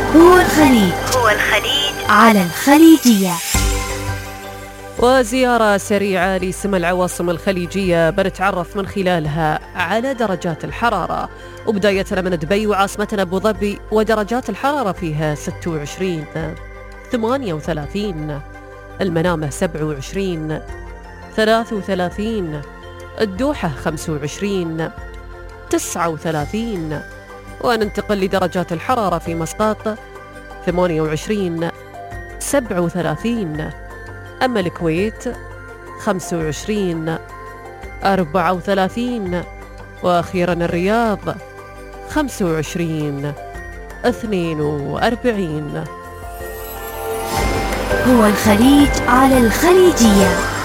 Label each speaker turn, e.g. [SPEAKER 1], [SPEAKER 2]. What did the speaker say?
[SPEAKER 1] هو الخليج على الخليجية.
[SPEAKER 2] وزيارة سريعة لسم العواصم الخليجية بنتعرف من خلالها على درجات الحرارة، وبدايتنا من دبي وعاصمتنا أبو ظبي، ودرجات الحرارة فيها 26 38، المنامة 27 33، الدوحة 25 39، وننتقل لدرجات الحرارة في مسقط 28 37، أما الكويت 25 34، وأخيرا الرياض 25 42.
[SPEAKER 1] هو الخليج على الخليجية.